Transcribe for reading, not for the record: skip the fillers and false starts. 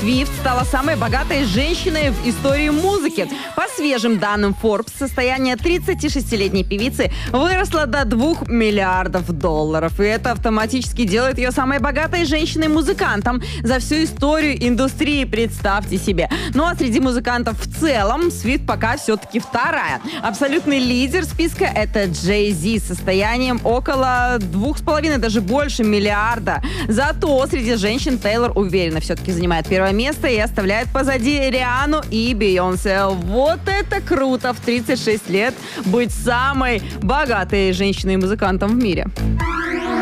Свифт стала самой богатой женщиной в истории музыки. По свежим данным Forbes, состояние 36-летней певицы выросло до $2 миллиардов. И это автоматически делает ее самой богатой женщиной-музыкантом за всю историю индустрии, представьте себе. Ну а среди музыкантов в целом Свифт пока все-таки вторая. Абсолютный лидер списка — это Джей Зи с состоянием около 2,5, даже больше миллиарда. Зато среди женщин Тейлор уверенно все-таки занимает первое место и оставляет позади Риану и Бейонсе. Вот это круто! В 36 лет быть самой богатой женщиной-музыкантом в мире.